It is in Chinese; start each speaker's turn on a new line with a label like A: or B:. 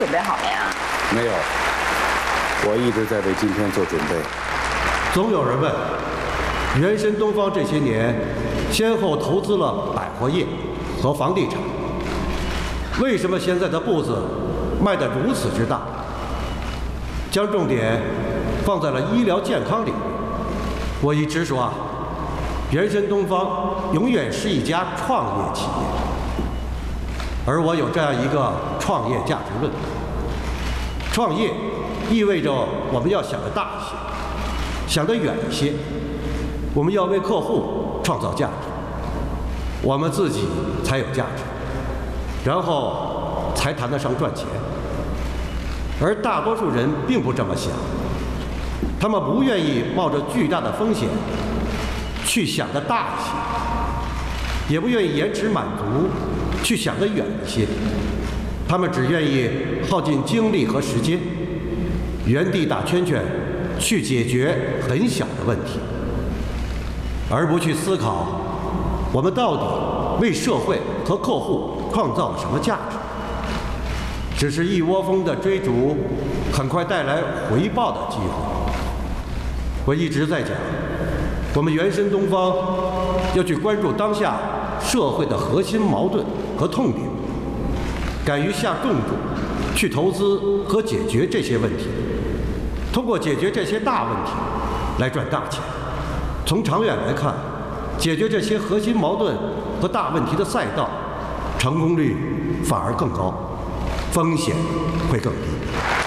A: 准备好了呀？
B: 没有，我一直在为今天做准备。
C: 总有人问，原神东方这些年先后投资了百货业和房地产，为什么现在的步子迈得如此之大？将重点放在了医疗健康领域。我一直说啊，原神东方永远是一家创业企业，而我有这样一个创业价值论：创业意味着我们要想得大一些，想得远一些，我们要为客户创造价值，我们自己才有价值，然后才谈得上赚钱。而大多数人并不这么想，他们不愿意冒着巨大的风险去想得大一些，也不愿意延迟满足去想得远一些，他们只愿意耗尽精力和时间，原地打圈圈去解决很小的问题，而不去思考我们到底为社会和客户创造了什么价值。只是一窝蜂的追逐很快带来回报的机会。我一直在讲，我们原神东方要去关注当下社会的核心矛盾和痛点，敢于下重注去投资和解决这些问题，通过解决这些大问题来赚大钱。从长远来看，解决这些核心矛盾和大问题的赛道，成功率反而更高，风险会更低。